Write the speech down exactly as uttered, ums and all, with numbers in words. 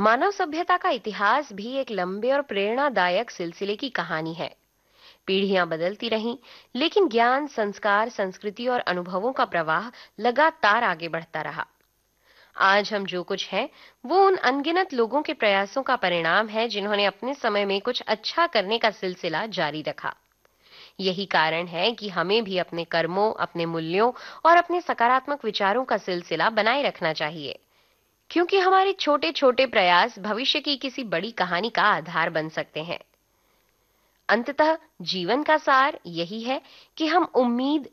मानव सभ्यता का इतिहास भी एक लंबे और प्रेरणादायक सिलसिले की कहानी है। पीढ़ियां बदलती रहीं, लेकिन ज्ञान, संस्कार, संस्कृति और अनुभवों का प्रवाह लगातार आगे बढ़ता रहा। आज हम जो कुछ हैं, वो उन अनगिनत लोगों के प्रयासों का परिणाम है जिन्होंने अपने समय में कुछ अच्छा करने का सिलसिला जारी रखा। यही कारण है कि हमें भी अपने कर्मों, अपने मूल्यों और अपने सकारात्मक विचारों का सिलसिला बनाए रखना चाहिए, क्योंकि हमारे छोटे छोटे प्रयास भविष्य की किसी बड़ी कहानी का आधार बन सकते हैं। अंततः जीवन का सार यही है कि हम उम्मीद,